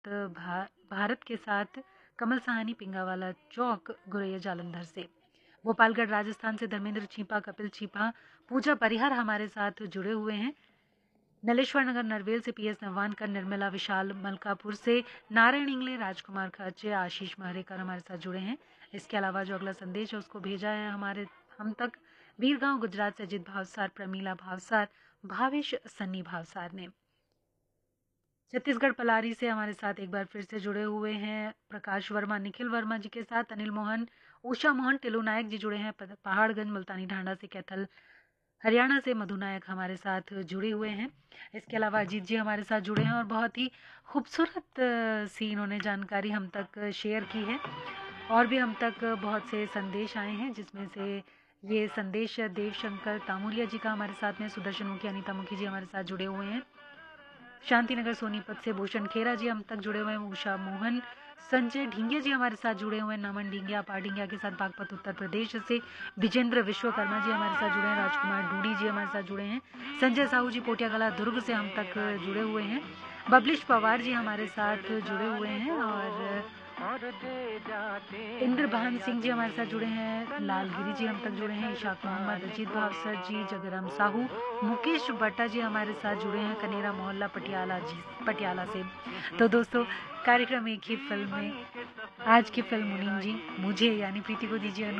भारत के साथ कमल सहानी पिंगावाला चौक गुरैया जालंधर से। गोपालगढ़ राजस्थान से धर्मेंद्र छीपा, कपिल छीपा, पूजा परिहर हमारे साथ जुड़े हुए हैं। नलेश्वर नगर नरवेल से पीएस नवानकर, निर्मला विशाल मलकापुर से, नारायण इंगले, राजकुमार खर्चे, आशीष महरेकर हमारे साथ जुड़े हैं। इसके अलावा जो अगला संदेश है उसको भेजा है हम तक वीरगांव गुजरात से अजित भावसार, प्रमीला भावसार, भावेश सन्नी भावसार ने। छत्तीसगढ़ पलारी से हमारे साथ एक बार फिर से जुड़े हुए हैं प्रकाश वर्मा, निखिल वर्मा जी के साथ अनिल मोहन, उषा मोहन, टिलू नायक जी जुड़े हैं पहाड़गंज मुल्तानी ढांडा से। कैथल हरियाणा से मधु नायक हमारे साथ जुड़े हुए हैं। इसके अलावा अजीत जी हमारे साथ जुड़े हैं और बहुत ही खूबसूरत सी इन्होंने जानकारी हम तक शेयर की है। और भी हम तक बहुत से संदेश आए हैं, जिसमें से ये संदेश देवशंकर तामुलिया जी का हमारे साथ में, सुदर्शन मुखी, अनीता मुखी जी हमारे साथ जुड़े हुए हैं। शांतिनगर सोनीपत से भूषण खेरा जी हम तक जुड़े हुए हैं। उषा मोहन, संजय ढींगिया जी हमारे साथ जुड़े हुए हैं। नमन ढींगिया, पार ढींगिया के साथ बागपत उत्तर प्रदेश से। विजेंद्र विश्वकर्मा जी हमारे साथ जुड़े हैं। राजकुमार ढूडी जी हमारे साथ जुड़े हैं। संजय साहू जी पोटियागला दुर्ग से हम तक जुड़े हुए हैं। बबलिश पवार जी हमारे साथ जुड़े हुए हैं और इंद्रभान सिंह जी हमारे साथ जुड़े हैं। लालगिरी जी हम तक जुड़े हैं। इशाक मोहम्मद, अजीत भावसर जी, जगराम साहू, मुकेश भट्टा जी हमारे साथ जुड़े हैं कनेरा मोहल्ला पटियाला से। तो दोस्तों, कार्यक्रम एक ही फिल्म में आज की फिल्म मुनीम जी, मुझे यानी प्रीति को दीजिए